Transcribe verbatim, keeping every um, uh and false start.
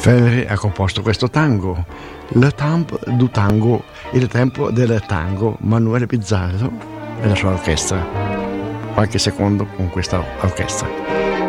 Felleri ha composto questo tango, Le Temps du Tango, il tempo del tango, Manuele Pizzarro e la sua orchestra. Qualche secondo con questa orchestra.